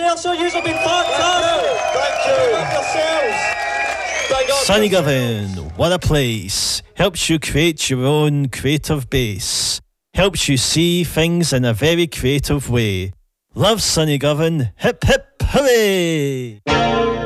there, so you've been fantastic. Thank you. Yourselves. Sonny Govan, what a place. Helps you create your own creative base. Helps you see things in a very creative way. Love Sonny Govan. Hip hip hooray!